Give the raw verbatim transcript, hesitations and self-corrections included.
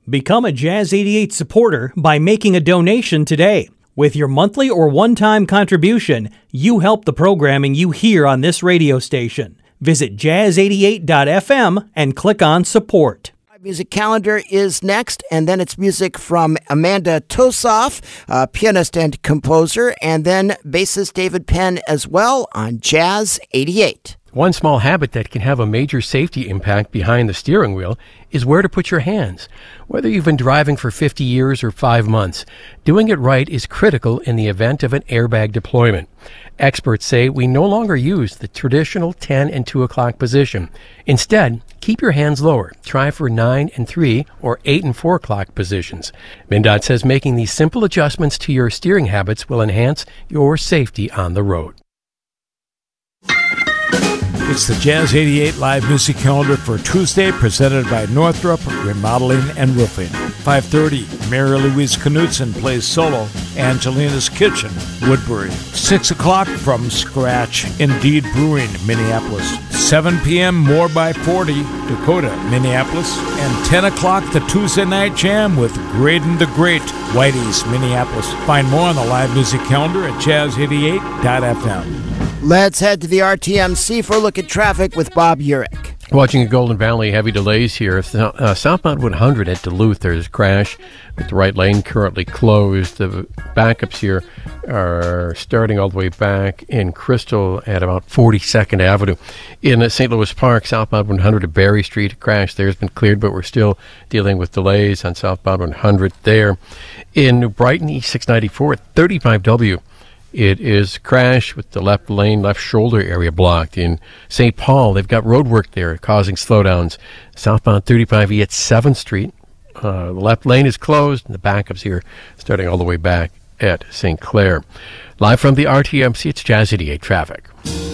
Become a Jazz eighty-eight supporter by making a donation today. With your monthly or one-time contribution, you help the programming you hear on this radio station. Visit jazz eighty-eight dot f m and click on support. Music calendar is next, and then it's music from Amanda Tosoff, uh, pianist and composer, and then bassist David Penn as well on Jazz eighty-eight. One small habit that can have a major safety impact behind the steering wheel is where to put your hands. Whether you've been driving for fifty years or five months, doing it right is critical in the event of an airbag deployment. Experts say we no longer use the traditional ten and two o'clock position. Instead, keep your hands lower. Try for nine and three or eight and four o'clock positions. MnDOT says making these simple adjustments to your steering habits will enhance your safety on the road. It's the Jazz eighty-eight live music calendar for Tuesday, presented by Northrop Remodeling and Roofing. five thirty, Mary Louise Knudsen plays solo, Angelina's Kitchen, Woodbury. six o'clock, From Scratch, Indeed Brewing, Minneapolis. seven p.m., More by forty, Dakota, Minneapolis. And ten o'clock, the Tuesday Night Jam with Graydon the Great, Whitey's, Minneapolis. Find more on the live music calendar at jazz eighty-eight dot f m. Let's head to the R T M C for a look at traffic with Bob Urich. Watching the Golden Valley, heavy delays here. Uh, southbound one hundred at Duluth, there's a crash with the right lane currently closed. The backups here are starting all the way back in Crystal at about forty-second Avenue. In uh, Saint Louis Park, southbound one hundred at Berry Street, a crash there has been cleared, but we're still dealing with delays on southbound one hundred there. In New Brighton, E six ninety-four at thirty-five W. It is crash with the left lane, left shoulder area blocked. In Saint Paul, they've got road work there causing slowdowns. Southbound thirty-five E at seventh Street. Uh, the left lane is closed, and the backups here starting all the way back at Saint Clair. Live from the R T M C, it's Jazz eighty-eight traffic.